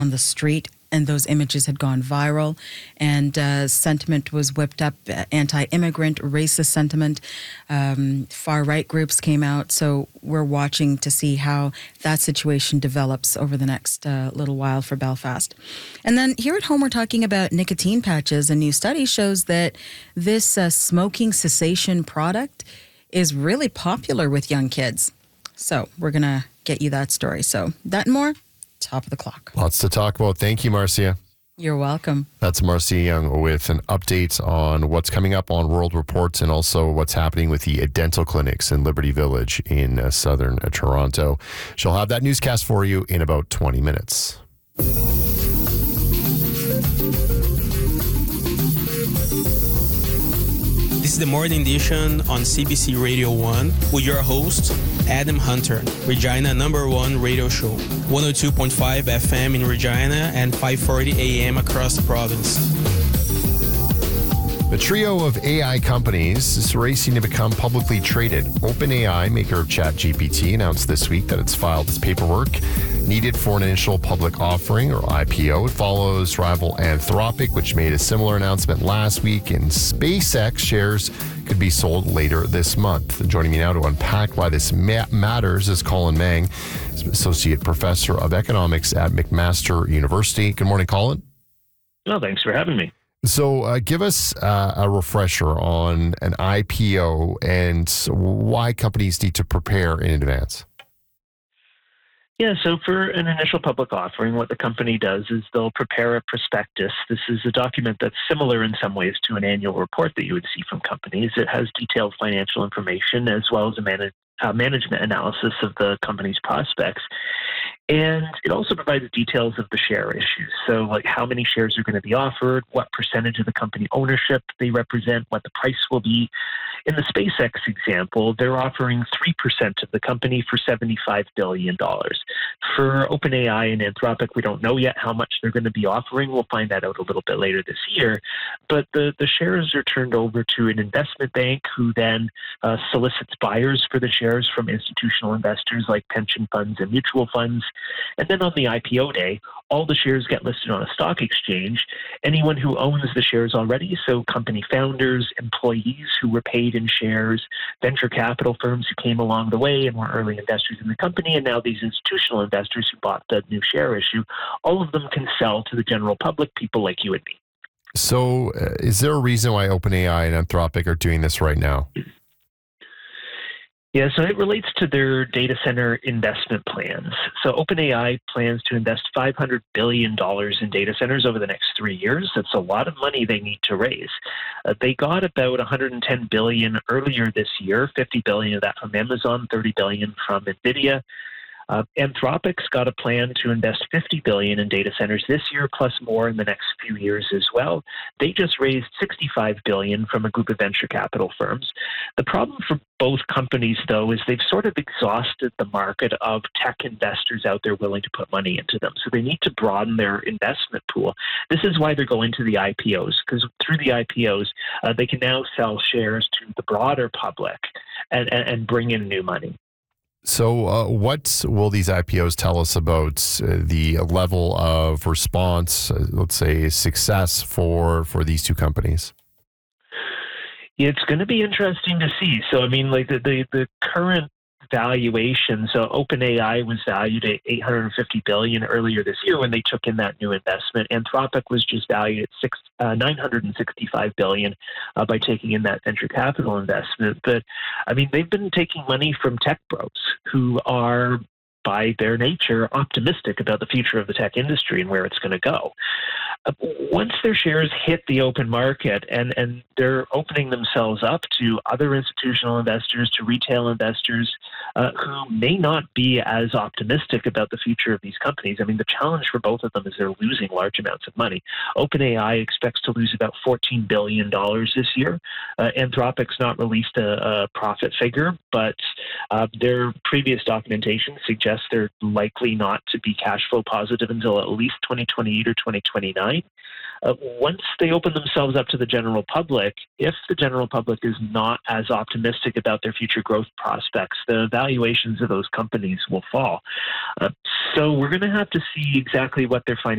on the street, and those images had gone viral, and sentiment was whipped up, anti-immigrant, racist sentiment. Far-right groups came out, so we're watching to see how that situation develops over the next little while for Belfast. And then here at home, we're talking about nicotine patches. A new study shows that this smoking cessation product is really popular with young kids. So we're going to get you that story. So that and more, top of the clock. Lots to talk about. Thank you, Marcia. You're welcome. That's Marcia Young with an update on what's coming up on World Reports and also what's happening with the dental clinics in Liberty Village in southern Toronto. She'll have that newscast for you in about 20 minutes. This is the morning edition on CBC Radio 1 with your host, Adam Hunter, Regina #1 radio show, 102.5 FM in Regina and 5:40 a.m. across the province. A trio of AI companies is racing to become publicly traded. OpenAI, maker of ChatGPT, announced this week that it's filed its paperwork needed for an initial public offering, or IPO. It follows rival Anthropic, which made a similar announcement last week, and SpaceX shares could be sold later this month. Joining me now to unpack why this matters is Colin Mang, Associate Professor of Economics at McMaster University. Good morning, Colin. No, thanks for having me. So give us a refresher on an IPO and why companies need to prepare in advance. Yeah, so for an initial public offering, what the company does is they'll prepare a prospectus. This is a document that's similar in some ways to an annual report that you would see from companies. It has detailed financial information as well as a management analysis of the company's prospects. And it also provides details of the share issues. So like how many shares are going to be offered, what percentage of the company ownership they represent, what the price will be. In the SpaceX example, they're offering 3% of the company for $75 billion. For OpenAI and Anthropic, we don't know yet how much they're going to be offering. We'll find that out a little bit later this year. But the shares are turned over to an investment bank who then solicits buyers for the shares from institutional investors like pension funds and mutual funds. And then on the IPO day, all the shares get listed on a stock exchange. Anyone who owns the shares already, so company founders, employees who were paid in shares, venture capital firms who came along the way and were early investors in the company, and now these institutional investors who bought the new share issue, all of them can sell to the general public, people like you and me. So is there a reason why OpenAI and Anthropic are doing this right now? Yeah, so it relates to their data center investment plans. So OpenAI plans to invest $500 billion in data centers over the next 3 years. That's a lot of money they need to raise. They got about $110 billion earlier this year, $50 billion of that from Amazon, $30 billion from NVIDIA. Anthropic's got a plan to invest $50 billion in data centers this year, plus more in the next few years as well. They just raised $65 billion from a group of venture capital firms. The problem for both companies, though, is they've sort of exhausted the market of tech investors out there willing to put money into them. So they need to broaden their investment pool. This is why they're going to the IPOs, because through the IPOs, they can now sell shares to the broader public and bring in new money. So what will these IPOs tell us about the level of response, let's say success for these two companies? It's going to be interesting to see. So, I mean, like the current valuation. So OpenAI was valued at $850 billion earlier this year when they took in that new investment. Anthropic was just valued at $965 billion by taking in that venture capital investment. But I mean, they've been taking money from tech bros who are, by their nature, optimistic about the future of the tech industry and where it's going to go. Once their shares hit the open market and they're opening themselves up to other institutional investors, to retail investors who may not be as optimistic about the future of these companies. I mean, the challenge for both of them is they're losing large amounts of money. OpenAI expects to lose about $14 billion this year. Anthropic's not released a profit figure, but their previous documentation suggests they're likely not to be cash flow positive until at least 2028 or 2029. Once they open themselves up to the general public, if the general public is not as optimistic about their future growth prospects, the valuations of those companies will fall. So we're going to have to see exactly what their financial